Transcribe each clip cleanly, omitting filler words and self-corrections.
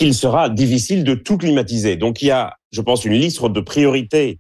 qu'il sera difficile de tout climatiser. Donc il y a, je pense, une liste de priorités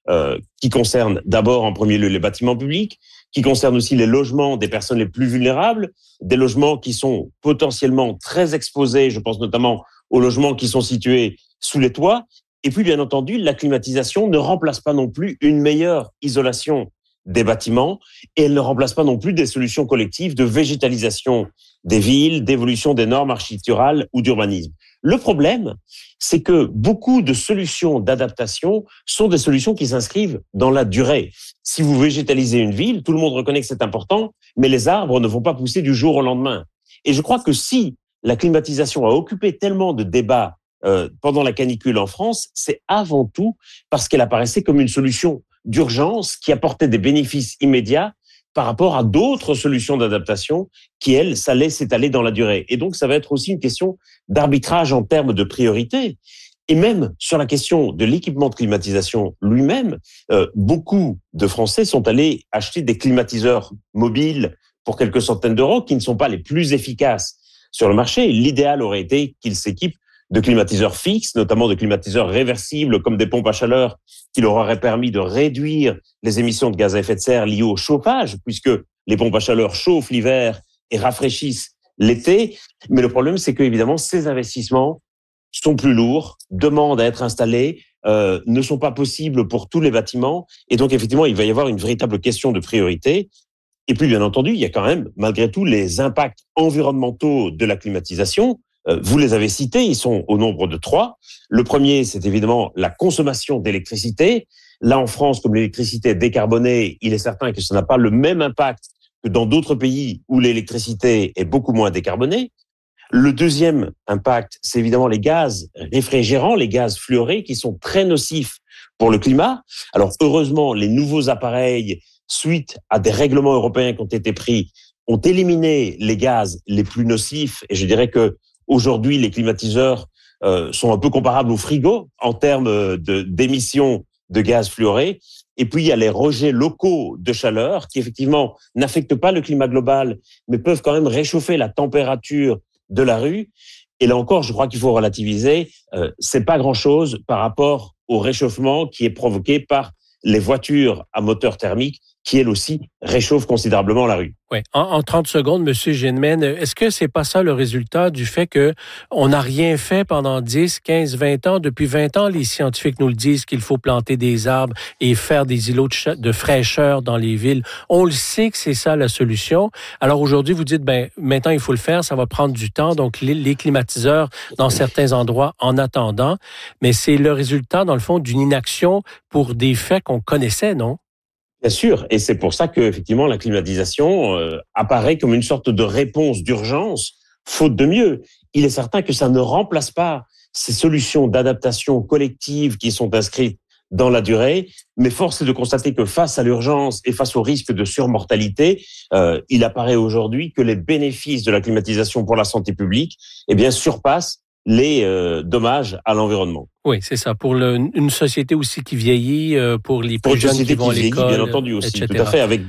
qui concerne d'abord en premier lieu les bâtiments publics, qui concerne aussi les logements des personnes les plus vulnérables, des logements qui sont potentiellement très exposés, je pense notamment aux logements qui sont situés sous les toits. Et puis, bien entendu, la climatisation ne remplace pas non plus une meilleure isolation des bâtiments et elle ne remplace pas non plus des solutions collectives de végétalisation des villes, d'évolution des normes architecturales ou d'urbanisme. Le problème, c'est que beaucoup de solutions d'adaptation sont des solutions qui s'inscrivent dans la durée. Si vous végétalisez une ville, tout le monde reconnaît que c'est important, mais les arbres ne vont pas pousser du jour au lendemain. Et je crois que si la climatisation a occupé tellement de débats pendant la canicule en France, c'est avant tout parce qu'elle apparaissait comme une solution d'urgence qui apportait des bénéfices immédiats par rapport à d'autres solutions d'adaptation qui, elles, s'allaient s'étaler dans la durée. Et donc, ça va être aussi une question d'arbitrage en termes de priorité. Et même sur la question de l'équipement de climatisation lui-même, beaucoup de Français sont allés acheter des climatiseurs mobiles pour quelques centaines d'euros qui ne sont pas les plus efficaces sur le marché. L'idéal aurait été qu'ils s'équipent de climatiseurs fixes, notamment de climatiseurs réversibles comme des pompes à chaleur qui leur auraient permis de réduire les émissions de gaz à effet de serre liées au chauffage, puisque les pompes à chaleur chauffent l'hiver et rafraîchissent l'été. Mais le problème, c'est que évidemment, ces investissements sont plus lourds, demandent à être installés, ne sont pas possibles pour tous les bâtiments. Et donc, effectivement, il va y avoir une véritable question de priorité. Et puis, bien entendu, il y a quand même, malgré tout, les impacts environnementaux de la climatisation. Vous les avez cités, ils sont au nombre de 3. Le premier, c'est évidemment la consommation d'électricité. Là, en France, comme l'électricité est décarbonée, il est certain que ça n'a pas le même impact que dans d'autres pays où l'électricité est beaucoup moins décarbonée. Le deuxième impact, c'est évidemment les gaz réfrigérants, les gaz fluorés, qui sont très nocifs pour le climat. Alors, heureusement, les nouveaux appareils, suite à des règlements européens qui ont été pris, ont éliminé les gaz les plus nocifs. Et je dirais que aujourd'hui, les climatiseurs sont un peu comparables aux frigos en termes d'émissions de gaz fluorés. Et puis, il y a les rejets locaux de chaleur qui, effectivement, n'affectent pas le climat global, mais peuvent quand même réchauffer la température de la rue. Et là encore, je crois qu'il faut relativiser. C'est pas grand-chose par rapport au réchauffement qui est provoqué par les voitures à moteur thermique qui, elles aussi, réchauffent considérablement la rue. Oui. En 30 secondes, M. Génemène, est-ce que c'est pas ça le résultat du fait qu'on n'a rien fait pendant 10, 15, 20 ans? Depuis 20 ans, les scientifiques nous le disent qu'il faut planter des arbres et faire des îlots de fraîcheur dans les villes. On le sait que c'est ça la solution. Alors aujourd'hui, vous dites, maintenant, il faut le faire, ça va prendre du temps. Donc, les climatiseurs dans certains endroits en attendant. Mais c'est le résultat, dans le fond, d'une inaction pour des faits qu'on connaissait, non? Bien sûr, et c'est pour ça que effectivement la climatisation apparaît comme une sorte de réponse d'urgence, faute de mieux. Il est certain que ça ne remplace pas ces solutions d'adaptation collective qui sont inscrites dans la durée, mais force est de constater que face à l'urgence et face au risque de surmortalité, il apparaît aujourd'hui que les bénéfices de la climatisation pour la santé publique, surpassent les dommages à l'environnement. Oui, c'est ça. Pour une société aussi qui vieillit, pour les plus jeunes qui vont à l'école, bien entendu aussi, etc. Tout à fait, avec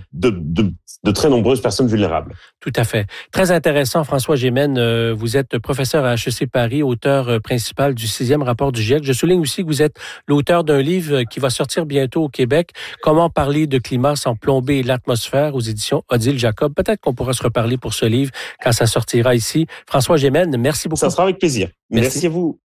de très nombreuses personnes vulnérables. Tout à fait. Très intéressant, François Génemène. Vous êtes professeur à HEC Paris, auteur principal du 6e rapport du GIEC. Je souligne aussi que vous êtes l'auteur d'un livre qui va sortir bientôt au Québec, Comment parler de climat sans plomber l'atmosphère, aux éditions Odile Jacob. Peut-être qu'on pourra se reparler pour ce livre quand ça sortira ici. François Génemène, merci beaucoup. Ça sera avec plaisir. Merci à vous.